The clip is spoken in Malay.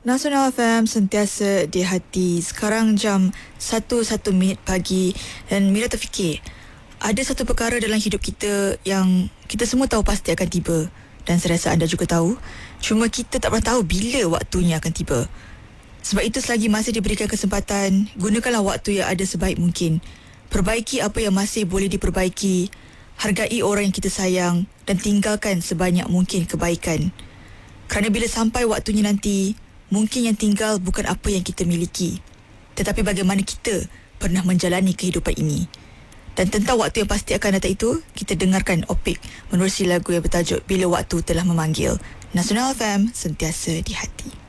Nasional FM sentiasa di hati. Sekarang jam 1:01 pagi dan Mira terfikir ada satu perkara dalam hidup kita yang kita semua tahu pasti akan tiba, dan saya rasa anda juga tahu. Cuma kita tak pernah tahu bila waktunya akan tiba. Sebab itu selagi masih diberikan kesempatan, gunakanlah waktu yang ada sebaik mungkin. Perbaiki apa yang masih boleh diperbaiki. Hargai orang yang kita sayang dan tinggalkan sebanyak mungkin kebaikan. Kerana bila sampai waktunya nanti, mungkin yang tinggal bukan apa yang kita miliki, tetapi bagaimana kita pernah menjalani kehidupan ini. Dan tentang waktu yang pasti akan datang itu, kita dengarkan Opik menerusi lagu yang bertajuk Bila Waktu Telah Memanggil. Nasional FM, sentiasa di hati.